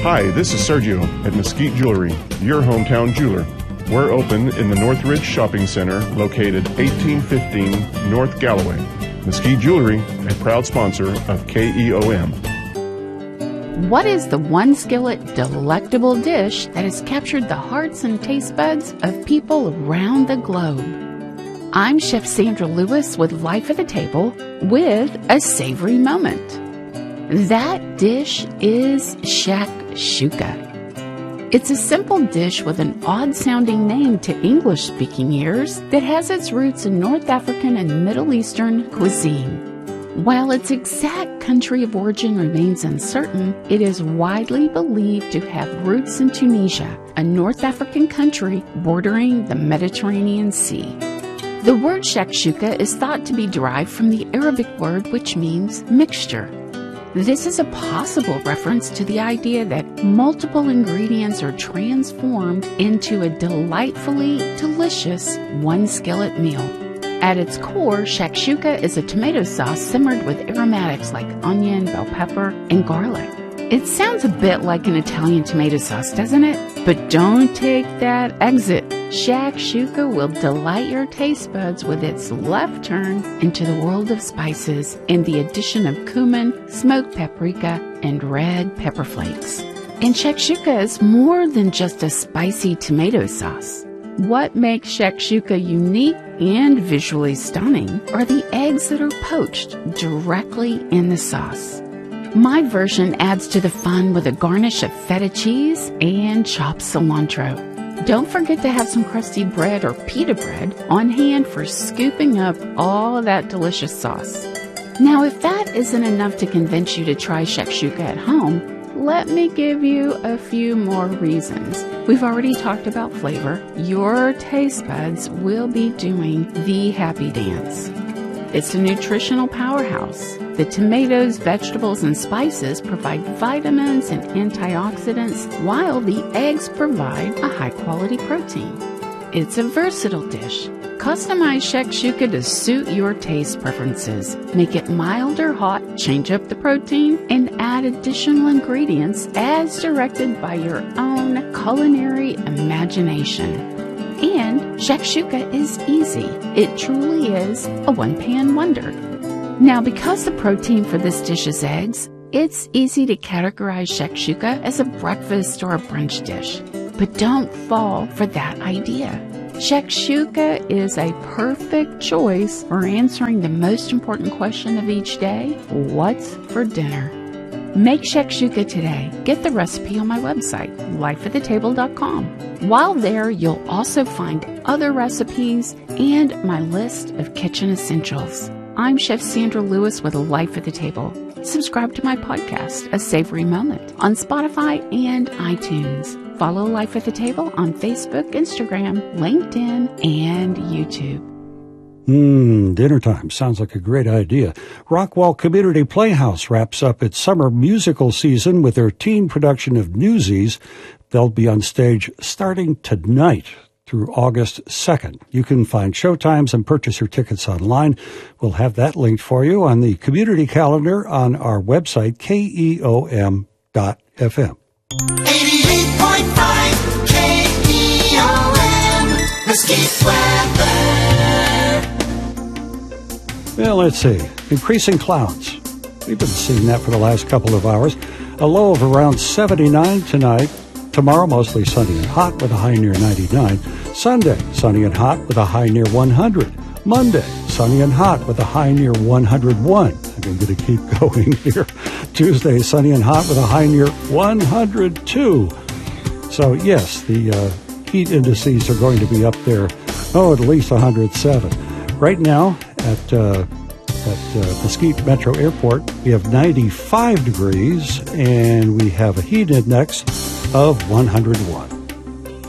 Hi, this is Sergio at Mesquite Jewelry, your hometown jeweler. We're open in the Northridge Shopping Center, located 1815 North Galloway. Mesquite Jewelry, a proud sponsor of KEOM. What is the one skillet delectable dish that has captured the hearts and taste buds of people around the globe? I'm Chef Sandra Lewis with Life at the Table with a savory moment. That dish is shakshuka. It's a simple dish with an odd-sounding name to English-speaking ears that has its roots in North African and Middle Eastern cuisine. While its exact country of origin remains uncertain, it is widely believed to have roots in Tunisia, a North African country bordering the Mediterranean Sea. The word shakshuka is thought to be derived from the Arabic word which means mixture. This is a possible reference to the idea that multiple ingredients are transformed into a delightfully delicious one-skillet meal. At its core, shakshuka is a tomato sauce simmered with aromatics like onion, bell pepper, and garlic. It sounds a bit like an Italian tomato sauce, doesn't it? But don't take that exit. Shakshuka will delight your taste buds with its left turn into the world of spices and the addition of cumin, smoked paprika, and red pepper flakes. And shakshuka is more than just a spicy tomato sauce. What makes shakshuka unique and visually stunning are the eggs that are poached directly in the sauce. My version adds to the fun with a garnish of feta cheese and chopped cilantro. Don't forget to have some crusty bread or pita bread on hand for scooping up all of that delicious sauce. Now, if that isn't enough to convince you to try shakshuka at home, let me give you a few more reasons. We've already talked about flavor. Your taste buds will be doing the happy dance. It's a nutritional powerhouse. The tomatoes, vegetables, and spices provide vitamins and antioxidants, while the eggs provide a high-quality protein. It's a versatile dish. Customize shakshuka to suit your taste preferences. Make it mild or hot, change up the protein, and add additional ingredients as directed by your own culinary imagination. And shakshuka is easy. It truly is a one-pan wonder. Now, because the protein for this dish is eggs, it's easy to categorize shakshuka as a breakfast or a brunch dish. But don't fall for that idea. Shakshuka is a perfect choice for answering the most important question of each day: what's for dinner? Make shakshuka today. Get the recipe on my website, lifeatthetable.com. While there, you'll also find other recipes and my list of kitchen essentials. I'm Chef Sandra Lewis with Life at the Table. Subscribe to my podcast, A Savory Moment, on Spotify and iTunes. Follow Life at the Table on Facebook, Instagram, LinkedIn, and YouTube. Dinner time. Sounds like a great idea. Rockwall Community Playhouse wraps up its summer musical season with their teen production of Newsies. They'll be on stage starting tonight through August 2nd. You can find showtimes and purchase your tickets online. We'll have that linked for you on the community calendar on our website, KEOM.FM. 88.5 KEOM, Mesquite weather. Well, let's see. Increasing clouds. We've been seeing that for the last couple of hours. A low of around 79 tonight. Tomorrow, mostly sunny and hot with a high near 99. Sunday, sunny and hot with a high near 100. Monday, sunny and hot with a high near 101. I'm going to keep going here. Tuesday, sunny and hot with a high near 102. So, yes, the heat indices are going to be up there, at least 107. Right now, at Mesquite Metro Airport, we have 95 degrees, and we have a heat index of 101.